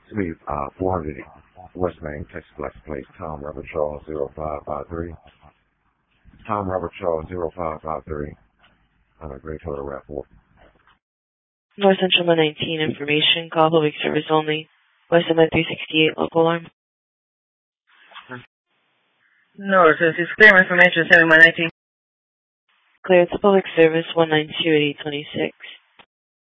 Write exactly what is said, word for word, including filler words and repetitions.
Suite uh, four hundred West Main, Texas License Plate, Tom Robert Charles zero five five three. Tom Robert Charles zero five five three. On a Great Total Rap four. North Central one nineteen, information, call public service only. West M three sixty-eight, local alarm. North, this is clear information, seven one nineteen. Clear, it's public service, one nine two eight two six.